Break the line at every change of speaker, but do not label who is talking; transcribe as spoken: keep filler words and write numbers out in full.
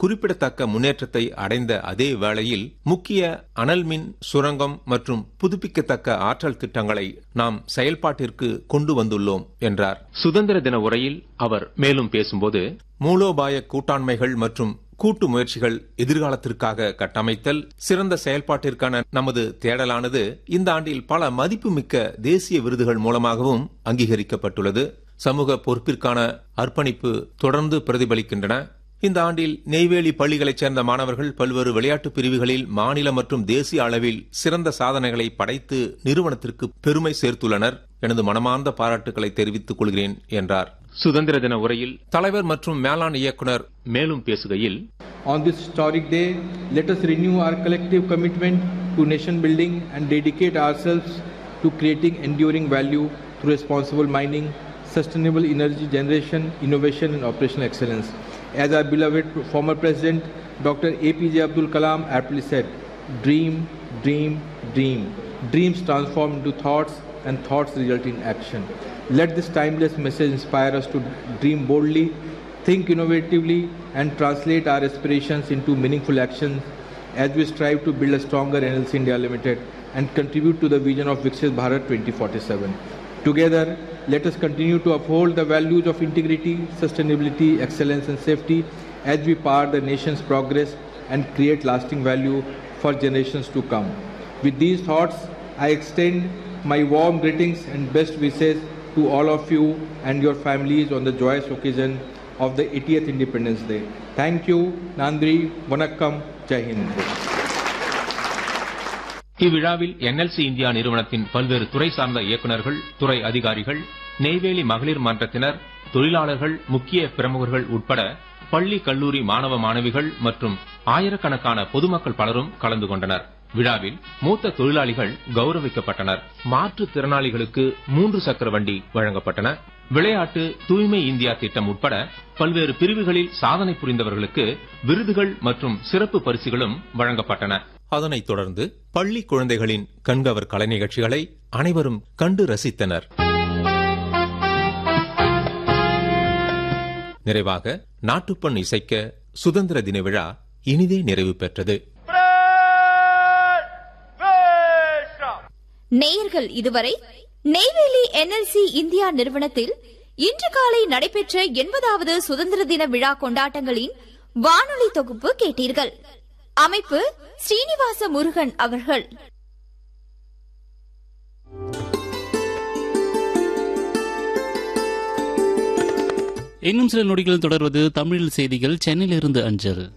குறிப்பிடத்தக்க முன்னேற்றத்தை அடைந்த அதே வேளையில் முக்கிய அனல்மின் சுரங்கம் மற்றும் புதுப்பிக்கத்தக்க ஆற்றல் திட்டங்களை நாம் செயல்பாட்டிற்கு கொண்டு வந்துள்ளோம் என்றார். சுதந்திர தின உரையில் அவர் மேலும் பேசும்போது, மூலோபாய கூட்டாண்மைகள் மற்றும் கூட்டு முயற்சிகள் எதிர்காலத்திற்காக கட்டமைத்தல் சிறந்த செயல்பாட்டிற்கான நமது தேடலானது இந்த ஆண்டில் பல மதிப்புமிக்க தேசிய விருதுகள் மூலமாகவும் அங்கீகரிக்கப்பட்டுள்ளது. சமூக பொறுப்பிற்கான அர்ப்பணிப்பு தொடர்ந்து பிரதிபலிக்கின்றன. இந்த ஆண்டில் நெய்வேலி பள்ளிகளைச் சேர்ந்த மாணவர்கள் பல்வேறு விளையாட்டு பிரிவுகளில் மாநில மற்றும் தேசிய அளவில் சிறந்த சாதனைகளை படைத்து நிறுவனத்திற்கு பெருமை சேர்த்துள்ளனர். எனது மனமார்ந்த பாராட்டுகளை தெரிவித்துக் கொள்கிறேன் என்றார். சுதந்திர தின உரையில் தலைவர் மற்றும் மேலாண் இயக்குனர் மேலும் பேசுகையில்,
On this historic day, let us renew our collective commitment to nation building and dedicate ourselves to creating enduring value through responsible mining, sustainable energy generation, innovation and operational excellence. As our beloved former President Doctor A P J Abdul Kalam aptly said, dream, dream, dream. Dreams transform into thoughts and thoughts result in action. Let this timeless message inspire us to dream boldly, think innovatively and translate our aspirations into meaningful actions as we strive to build a stronger N L C India Limited and contribute to the vision of Viksit Bharat twenty forty-seven. Together, let us continue to uphold the values of integrity, sustainability, excellence and safety as we power the nation's progress and create lasting value for generations to come. With these thoughts, I extend my warm greetings and best wishes to all of you and your families on the joyous occasion of the eightieth Independence Day. Thank you. Nandri, Vanakkam, Jai Hind.
இவ்விழாவில் N L C India நிறுவனத்தின் பல்வேறு துறை சார்ந்த இயக்குநர்கள், துறை அதிகாரிகள், நெய்வேலி மகளிர் மன்றத்தினர், தொழிலாளர்கள், முக்கிய பிரமுகர்கள் உட்பட பள்ளி கல்லூரி மாணவ மாணவிகள் மற்றும் ஆயிரக்கணக்கான பொதுமக்கள் பலரும் கலந்து கொண்டனர். விழாவில் மூத்த தொழிலாளிகள் கௌரவிக்கப்பட்டனர். மாற்றுத்திறனாளிகளுக்கு மூன்று சக்கர வண்டி வழங்கப்பட்டன. விளையாட்டு, தூய்மை இந்தியா திட்டம் உட்பட பல்வேறு பிரிவுகளில் சாதனை புரிந்தவர்களுக்கு விருதுகள் மற்றும் சிறப்பு பரிசுகளும் வழங்கப்பட்டன. அதனைத் தொடர்ந்து பள்ளி குழந்தைகளின் கண்கவர் கலை நிகழ்ச்சிகளை அனைவரும் கண்டு ரசித்தனர். நிறைவாக நாட்டுப்பண் இசைக்க சுதந்திர தின விழா இனிதே நிறைவு பெற்றது.
நேயர்கள் இதுவரை Neyveli N L C India நிறுவனத்தில் இன்று காலை நடைபெற்ற எண்பதாவது சுதந்திர தின விழா கொண்டாட்டங்களின் வானொலி தொகுப்பு கேட்டீர்கள். அமைப்பு ஸ்ரீனிவாச முருகன் அவர்கள்.
இன்னும் சில நொடிகள் தொடர்வது தமிழ் செய்திகள் சென்னையிலிருந்து அஞ்சல்.